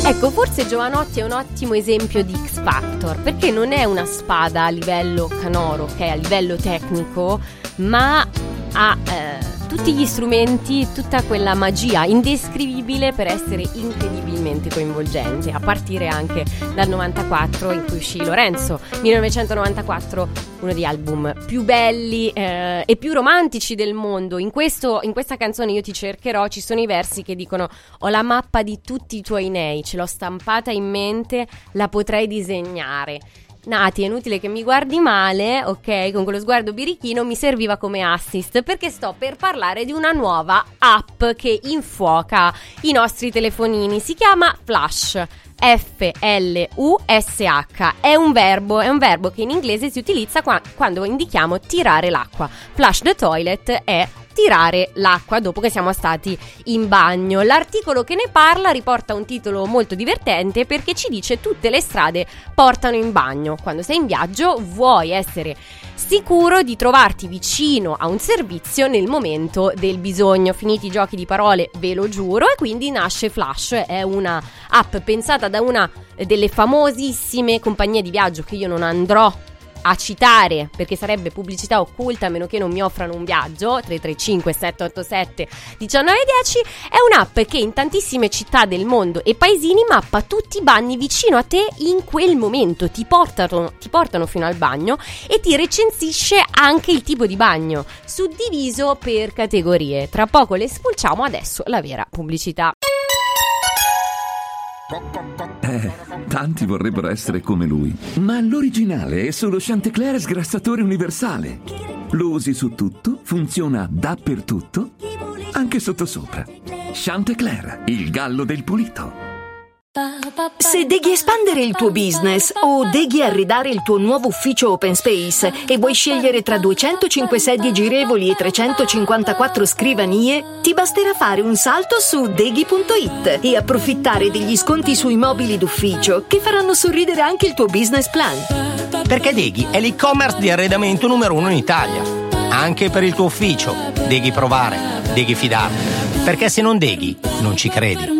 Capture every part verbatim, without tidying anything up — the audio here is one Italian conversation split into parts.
Ecco, forse Jovanotti è un ottimo esempio di X Factor, perché non è una spada a livello canoro, ok, a livello tecnico, ma ha eh, tutti gli strumenti, tutta quella magia indescrivibile per essere incredibilmente coinvolgente, a partire anche dal novantaquattro in cui uscì Lorenzo. millenovecentonovantaquattro, uno degli album più belli eh, e più romantici del mondo. In, questo, in questa canzone Io ti cercherò ci sono i versi che dicono: ho la mappa di tutti i tuoi nei, ce l'ho stampata in mente, la potrei disegnare. Nati, è inutile che mi guardi male, ok? Con quello sguardo birichino mi serviva come assist, perché sto per parlare di una nuova app che infuoca i nostri telefonini. Si chiama Flush. F L U S H. È un verbo, è un verbo che in inglese si utilizza qua, quando indichiamo tirare l'acqua. Flush the toilet è tirare l'acqua dopo che siamo stati in bagno. L'articolo che ne parla riporta un titolo molto divertente, perché ci dice: tutte le strade portano in bagno. Quando sei in viaggio vuoi essere sicuro di trovarti vicino a un servizio nel momento del bisogno. Finiti i giochi di parole, ve lo giuro, e quindi nasce Flush. È una app pensata da una delle famosissime compagnie di viaggio che io non andrò a citare perché sarebbe pubblicità occulta, a meno che non mi offrano un viaggio. Tre tre cinque sette otto sette uno nove uno zero. È un'app che in tantissime città del mondo e paesini mappa tutti i bagni vicino a te in quel momento, ti portano, ti portano fino al bagno e ti recensisce anche il tipo di bagno, suddiviso per categorie. Tra poco le spulciamo, adesso la vera pubblicità. Eh, tanti vorrebbero essere come lui, ma l'originale è solo Chantecler sgrassatore universale. Lo usi su tutto, funziona dappertutto, anche sottosopra. Chantecler, il gallo del pulito. Se devi espandere il tuo business o devi arredare il tuo nuovo ufficio open space e vuoi scegliere tra duecentocinque sedie girevoli e trecentocinquantaquattro scrivanie, ti basterà fare un salto su deghi punto it e approfittare degli sconti sui mobili d'ufficio che faranno sorridere anche il tuo business plan. Perché Deghi è l'e-commerce di arredamento numero uno in Italia. Anche per il tuo ufficio. Deghi provare, Deghi fidarti. Perché se non Deghi, non ci credi.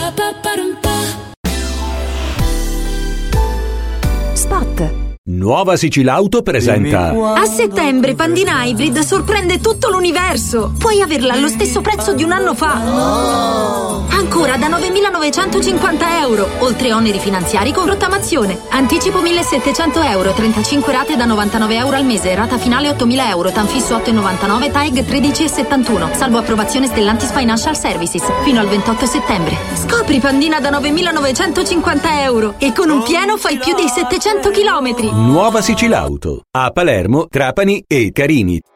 Spot. Nuova Sicilauto presenta. A settembre Pandina Hybrid sorprende tutto l'universo. Puoi averla allo stesso prezzo di un anno fa. Ancora da novemilanovecentocinquanta euro, oltre oneri finanziari con rottamazione. Anticipo millesettecento euro, trentacinque rate da novantanove euro al mese, rata finale ottomila euro, tanfisso otto virgola novantanove, T A E G tredici virgola settantuno, salvo approvazione Stellantis Financial Services, fino al ventotto settembre. Scopri Pandina da novemilanovecentocinquanta euro e con un pieno fai più di settecento chilometri. Nuova Sicilauto a Palermo, Trapani e Carini.